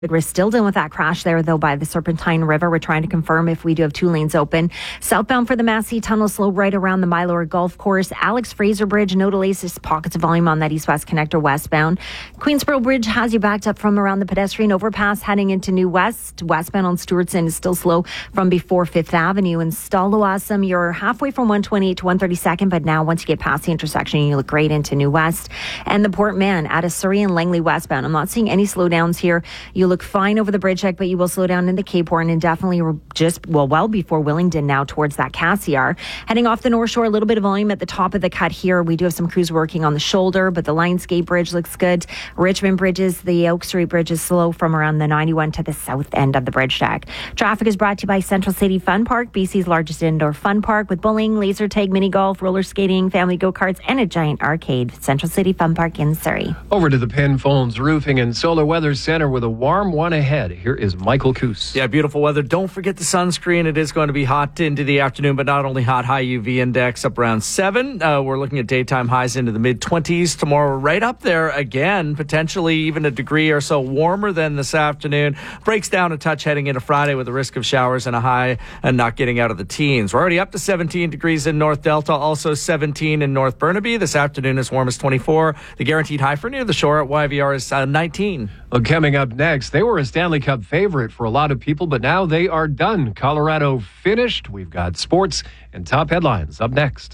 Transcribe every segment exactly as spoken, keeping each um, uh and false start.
We're still dealing with that crash there, though, by the Serpentine River. We're trying to confirm if we do have two lanes open. Southbound for the Massey Tunnel, slow right around the Mylor Golf Course. Alex Fraser Bridge, no delays, just pockets of volume on that east-west connector westbound. Queensboro Bridge has you backed up from around the pedestrian overpass heading into New West. Westbound on Stewartson is still slow from before Fifth Avenue. In Stallawasam, you're halfway from one twenty-eight to one thirty-second, but now once you get past the intersection, you look great into New West. And the Port Mann at a Surrey and Langley westbound. I'm not seeing any slowdowns here. You look fine over the bridge check, but you will slow down in the Cape Horn and definitely just, well, well before Willingdon now towards that Cassiar. Heading off the North Shore, a little bit of volume at the top of the cut here. We do have some crews working on the shoulder, but the Lionsgate Bridge looks good. Richmond Bridges, the Oak Street Bridge is slow from around the ninety-one to the south end of the bridge deck. Traffic is brought to you by Central City Fun Park, B C's largest indoor fun park with bowling, laser tag, mini golf, roller skating, family go-karts, and a giant arcade. Central City Fun Park in Surrey. Over to the Penfolds Roofing and Solar Weather Center with a warm one ahead. Here is Michael Coos. Yeah, beautiful weather. Don't forget the sunscreen. It is going to be hot into the afternoon, but not only hot, high U V index up around seven. Uh, we're looking at daytime highs into the mid-twenties. Tomorrow, right up there again, potentially even a degree or so warmer than this afternoon. Breaks down a touch heading into Friday with a risk of showers and a high and not getting out of the teens. We're already up to seventeen degrees in North Delta, also seventeen in North Burnaby. This afternoon as warm as twenty-four. The guaranteed high for near the shore at Y V R is uh, nineteen. Well, coming up next, they were a Stanley Cup favorite for a lot of people, but now they are done. Colorado finished. We've got sports and top headlines up next.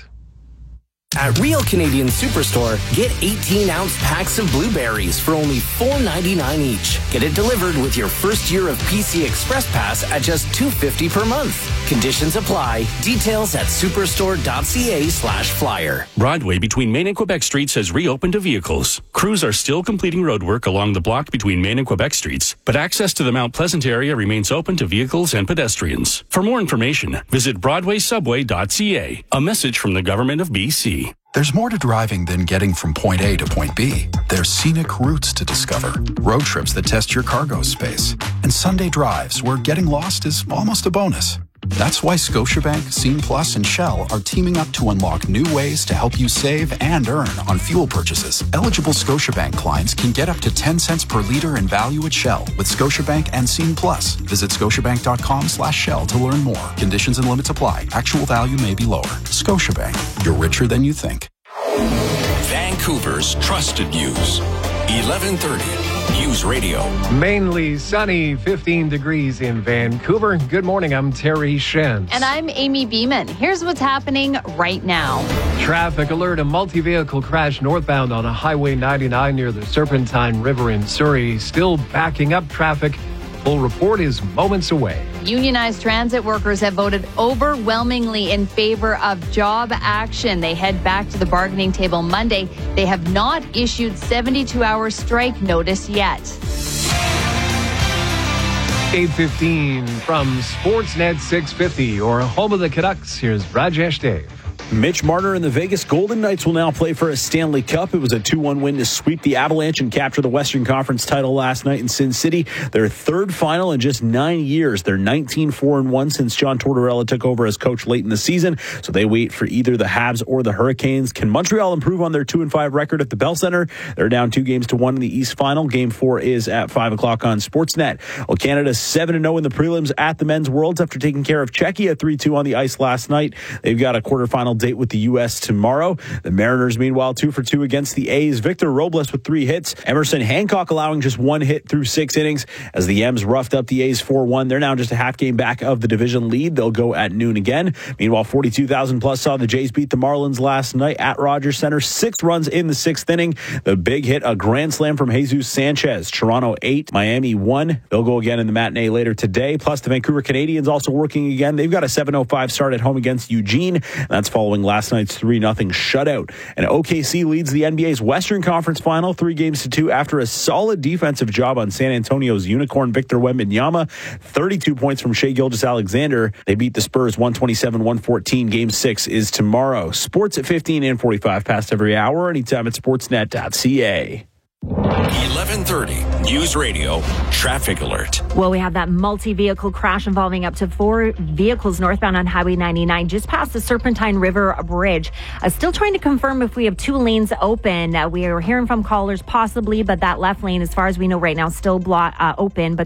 At Real Canadian Superstore, get eighteen-ounce packs of blueberries for only four ninety-nine each. Get it delivered with your first year of P C Express Pass at just two fifty per month. Conditions apply. Details at superstore.ca slash flyer. Broadway between Main and Quebec Streets has reopened to vehicles. Crews are still completing roadwork along the block between Main and Quebec Streets, but access to the Mount Pleasant area remains open to vehicles and pedestrians. For more information, visit broadway subway dot c a. A message from the Government of B C. There's more to driving than getting from point A to point B. There's scenic routes to discover, road trips that test your cargo space, and Sunday drives where getting lost is almost a bonus. That's why Scotiabank, Scene Plus, and Shell are teaming up to unlock new ways to help you save and earn on fuel purchases. Eligible Scotiabank clients can get up to ten cents per liter in value at Shell with Scotiabank and Scene Plus. Visit scotiabank.com slash Shell to learn more. Conditions and limits apply. Actual value may be lower. Scotiabank. You're richer than you think. Vancouver's trusted news. eleven thirty. News Radio. Mainly sunny, fifteen degrees in Vancouver. Good morning, I'm Terry Shen. And I'm Amy Beeman. Here's what's happening right now. Traffic alert, a multi-vehicle crash northbound on a Highway ninety-nine near the Serpentine River in Surrey. Still backing up traffic. Full report is moments away. Unionized transit workers have voted overwhelmingly in favor of job action. They head back to the bargaining table Monday. They have not issued seventy-two hour strike notice yet. eight fifteen from Sportsnet six fifty, or home of the Canucks. Here's Rajesh Dave. Mitch Marner and the Vegas Golden Knights will now play for a Stanley Cup. It was a two one win to sweep the Avalanche and capture the Western Conference title last night in Sin City. Their third final in just nine years. They're nineteen four and one since John Tortorella took over as coach late in the season. So they wait for either the Habs or the Hurricanes. Can Montreal improve on their two and five record at the Bell Center? They're down two games to one in the East Final. Game four is at five o'clock on Sportsnet. Well, Canada's seven and oh in the prelims at the Men's Worlds after taking care of Czechia three two on the ice last night. They've got a quarterfinal date with the U S tomorrow. The Mariners, meanwhile, two for two against the A's. Victor Robles with three hits. Emerson Hancock allowing just one hit through six innings as the M's roughed up the A's four one. They're now just a half game back of the division lead. They'll go at noon again. Meanwhile, forty-two thousand plus saw the Jays beat the Marlins last night at Rogers Center. Six runs in the sixth inning. The big hit, a grand slam from Jesus Sanchez. Toronto eight, Miami one. They'll go again in the matinee later today. Plus, the Vancouver Canadians also working again. They've got a seven oh five start at home against Eugene. That's following last night's three nothing shutout. And O K C leads the N B A's Western Conference Final three games to two after a solid defensive job on San Antonio's unicorn Victor Wembanyama. thirty-two points from Shai Gilgeous-Alexander. They beat the Spurs one twenty-seven one fourteen. Game six is tomorrow. Sports at fifteen and forty-five past every hour. Anytime at sportsnet dot c a. eleven thirty News Radio Traffic Alert. Well, we have that multi-vehicle crash involving up to four vehicles northbound on Highway ninety-nine, just past the Serpentine River Bridge. Uh, still trying to confirm if we have two lanes open. Uh, we are hearing from callers possibly, but that left lane, as far as we know right now, still block, uh, open. But